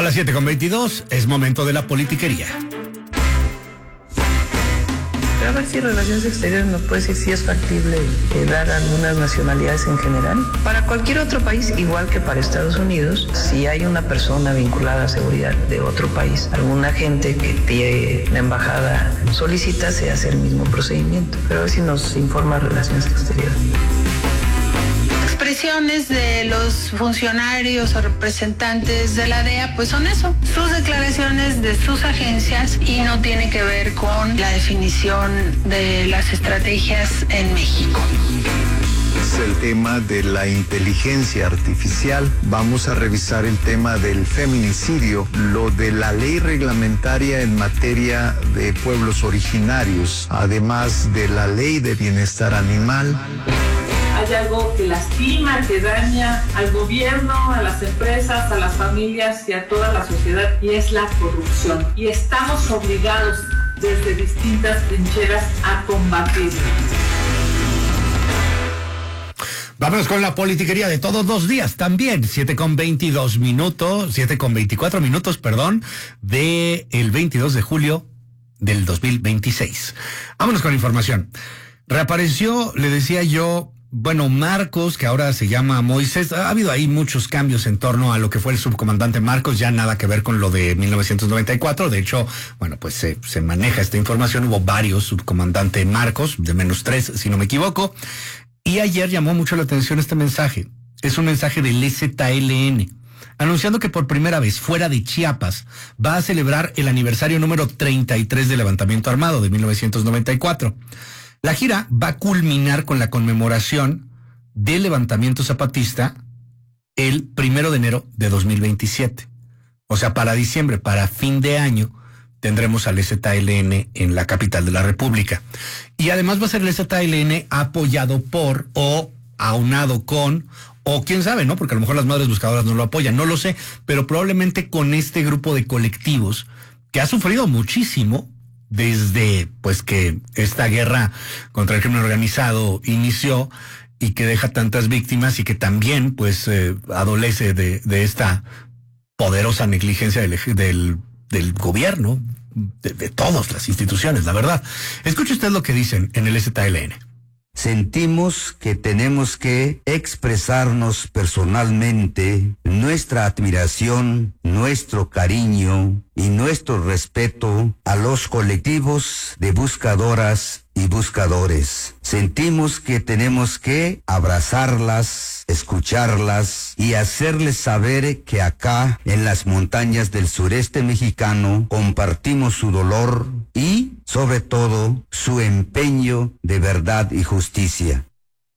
las 7:22, es momento de la politiquería. A ver si Relaciones Exteriores nos puede decir si es factible dar algunas nacionalidades en general. Para cualquier otro país, igual que para Estados Unidos, si hay una persona vinculada a seguridad de otro país, algún agente que tiene la embajada solicita, se hace el mismo procedimiento. Pero a ver si nos informa Relaciones Exteriores. Expresiones de los funcionarios o representantes de la DEA, pues son eso, sus declaraciones de sus agencias y no tiene que ver con la definición de las estrategias en México. Es el tema de la inteligencia artificial. Vamos a revisar el tema del feminicidio, lo de la ley reglamentaria en materia de pueblos originarios, además de la ley de bienestar animal. Hay algo que lastima, que daña al gobierno, a las empresas, a las familias y a toda la sociedad, y es la corrupción. Y estamos obligados desde distintas trincheras a combatirla. Vámonos con la politiquería de todos los días también, 7:24 minutos, del 22 de julio del 2026. Vámonos con la información. Reapareció, le decía yo, Marcos, que ahora se llama Moisés. Ha habido ahí muchos cambios en torno a lo que fue el subcomandante Marcos, ya nada que ver con lo de 1994. De hecho, se maneja esta información. Hubo varios subcomandantes Marcos, de menos 3, si no me equivoco. Y ayer llamó mucho la atención este mensaje. Es un mensaje del EZLN, anunciando que por primera vez fuera de Chiapas va a celebrar el aniversario número 33 del levantamiento armado de 1994. La gira va a culminar con la conmemoración del levantamiento zapatista el 1 de enero de 2027. O sea, para diciembre, para fin de año, tendremos al EZLN en la capital de la República. Y además va a ser el EZLN apoyado por, o aunado con, o quién sabe, ¿no? Porque a lo mejor las madres buscadoras no lo apoyan, no lo sé, pero probablemente con este grupo de colectivos que ha sufrido muchísimo desde que esta guerra contra el crimen organizado inició y que deja tantas víctimas y que también adolece de esta poderosa negligencia del gobierno, de todas las instituciones, la verdad. Escuche usted lo que dicen en el EZLN. Sentimos que tenemos que expresarnos personalmente nuestra admiración, nuestro cariño y nuestro respeto a los colectivos de buscadoras y buscadores. Sentimos que tenemos que abrazarlas, escucharlas y hacerles saber que acá, en las montañas del sureste mexicano, compartimos su dolor y, sobre todo, su empeño de verdad y justicia.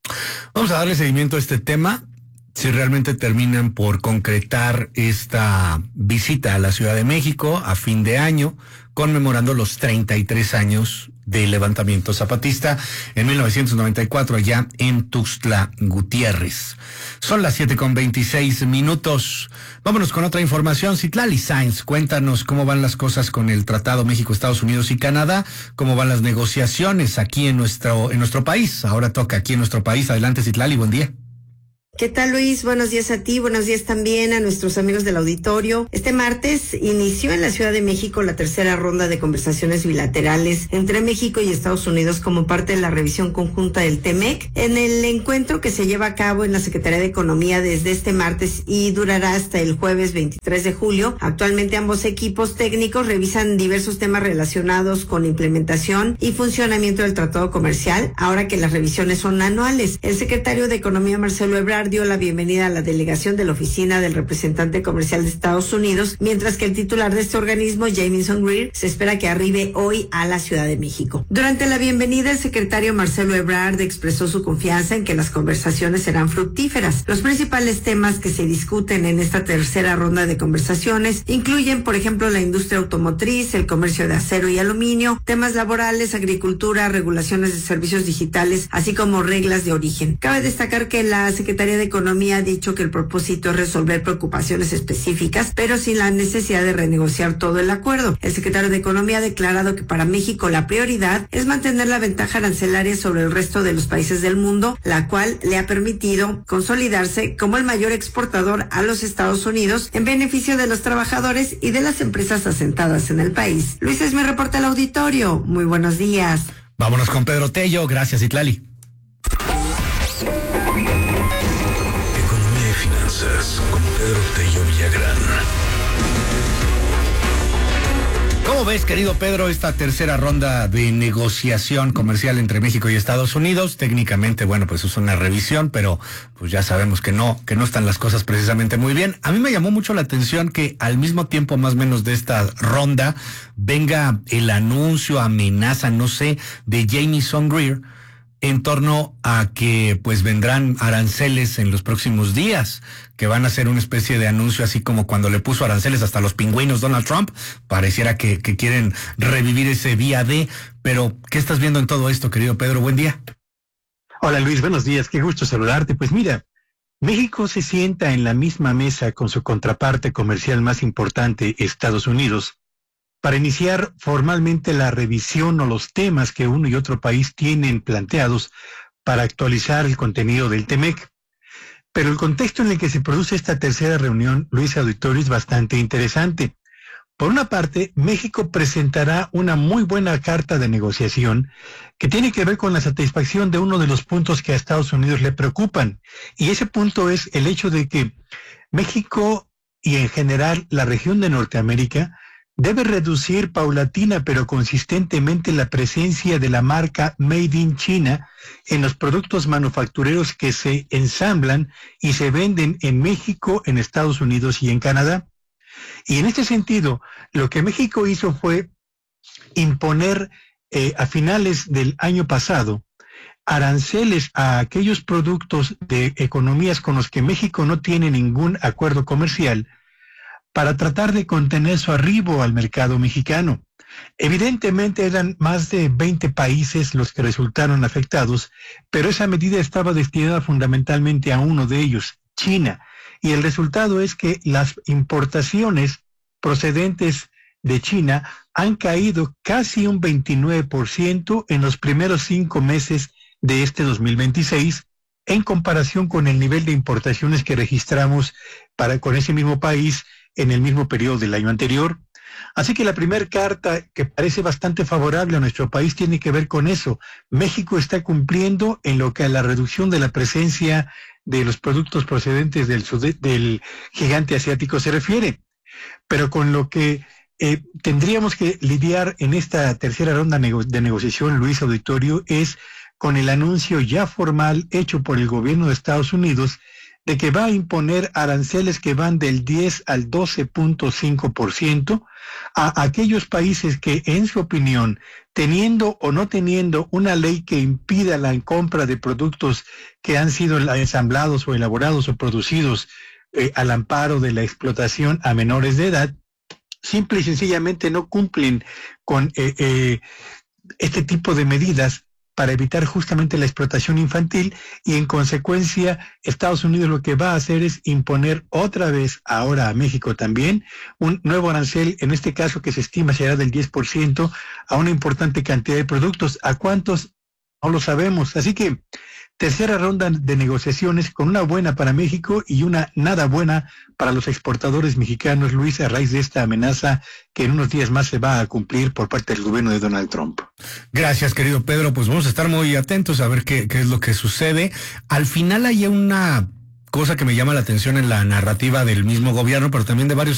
Vamos a darle seguimiento a este tema. Si realmente terminan por concretar esta visita a la Ciudad de México a fin de año, conmemorando los 33 años del levantamiento zapatista en 1994 allá en Tuxtla Gutiérrez. Son las 7:26. Vámonos con otra información. Citlali Sáenz, cuéntanos cómo van las cosas con el Tratado México, Estados Unidos y Canadá, cómo van las negociaciones aquí en nuestro país. Ahora toca aquí en nuestro país. Adelante, Citlali, buen día. ¿Qué tal, Luis? Buenos días a ti, buenos días también a nuestros amigos del auditorio. Este martes inició en la Ciudad de México la tercera ronda de conversaciones bilaterales entre México y Estados Unidos como parte de la revisión conjunta del TEMEC. En el encuentro que se lleva a cabo en la Secretaría de Economía desde este martes y durará hasta el jueves 23 de julio, actualmente ambos equipos técnicos revisan diversos temas relacionados con implementación y funcionamiento del tratado comercial, ahora que las revisiones son anuales. El secretario de Economía, Marcelo Ebrard, dio la bienvenida a la delegación de la oficina del representante comercial de Estados Unidos, mientras que el titular de este organismo, Jamieson Greer, se espera que arribe hoy a la Ciudad de México. Durante la bienvenida, el secretario Marcelo Ebrard expresó su confianza en que las conversaciones serán fructíferas. Los principales temas que se discuten en esta tercera ronda de conversaciones incluyen, por ejemplo, la industria automotriz, el comercio de acero y aluminio, temas laborales, agricultura, regulaciones de servicios digitales, así como reglas de origen. Cabe destacar que la Secretaría de Economía ha dicho que el propósito es resolver preocupaciones específicas, pero sin la necesidad de renegociar todo el acuerdo. El secretario de Economía ha declarado que para México la prioridad es mantener la ventaja arancelaria sobre el resto de los países del mundo, la cual le ha permitido consolidarse como el mayor exportador a los Estados Unidos en beneficio de los trabajadores y de las empresas asentadas en el país. Luis es mi reporte al auditorio. Muy buenos días. Vámonos con Pedro Tello. Gracias, Itlali. Economía y finanzas con Pedro Tello Villagrán. ¿Cómo ves, querido Pedro, esta tercera ronda de negociación comercial entre México y Estados Unidos? Técnicamente, bueno, pues es una revisión, pero pues ya sabemos que no están las cosas precisamente muy bien. A mí me llamó mucho la atención que al mismo tiempo, más o menos, de esta ronda, venga el anuncio, amenaza, no sé, de Jamieson Greer en torno a que pues vendrán aranceles en los próximos días, que van a ser una especie de anuncio así como cuando le puso aranceles hasta los pingüinos Donald Trump. Pareciera que quieren revivir ese día D, pero ¿qué estás viendo en todo esto, querido Pedro? Buen día. Hola Luis, buenos días, qué gusto saludarte. Pues mira, México se sienta en la misma mesa con su contraparte comercial más importante, Estados Unidos, para iniciar formalmente la revisión o los temas que uno y otro país tienen planteados para actualizar el contenido del TEMEC. Pero el contexto en el que se produce esta tercera reunión, Luis Auditorio, es bastante interesante. Por una parte, México presentará una muy buena carta de negociación que tiene que ver con la satisfacción de uno de los puntos que a Estados Unidos le preocupan. Y ese punto es el hecho de que México y en general la región de Norteamérica debe reducir paulatina pero consistentemente la presencia de la marca Made in China en los productos manufactureros que se ensamblan y se venden en México, en Estados Unidos y en Canadá. Y en este sentido, lo que México hizo fue imponer a finales del año pasado aranceles a aquellos productos de economías con los que México no tiene ningún acuerdo comercial, para tratar de contener su arribo al mercado mexicano. Evidentemente eran más de 20 países los que resultaron afectados, pero esa medida estaba destinada fundamentalmente a uno de ellos, China, y el resultado es que las importaciones procedentes de China han caído casi un 29% en los primeros 5 meses de este 2026, en comparación con el nivel de importaciones que registramos con ese mismo país en el mismo periodo del año anterior. Así que la primera carta, que parece bastante favorable a nuestro país, tiene que ver con eso. México está cumpliendo en lo que a la reducción de la presencia de los productos procedentes del gigante asiático se refiere. Pero con lo que tendríamos que lidiar en esta tercera ronda de negociación, Luis Auditorio, es con el anuncio ya formal hecho por el gobierno de Estados Unidos de que va a imponer aranceles que van del 10 al 12.5% a aquellos países que, en su opinión, teniendo o no teniendo una ley que impida la compra de productos que han sido ensamblados o elaborados o producidos al amparo de la explotación a menores de edad, simple y sencillamente no cumplen con este tipo de medidas para evitar justamente la explotación infantil, y en consecuencia Estados Unidos lo que va a hacer es imponer otra vez, ahora a México también, un nuevo arancel, en este caso que se estima será del 10%, a una importante cantidad de productos. ¿A cuántos? No lo sabemos. Así que tercera ronda de negociaciones con una buena para México y una nada buena para los exportadores mexicanos, Luis, a raíz de esta amenaza que en unos días más se va a cumplir por parte del gobierno de Donald Trump. Gracias, querido Pedro. Pues vamos a estar muy atentos a ver qué es lo que sucede. Al final hay una cosa que me llama la atención en la narrativa del mismo gobierno, pero también de varios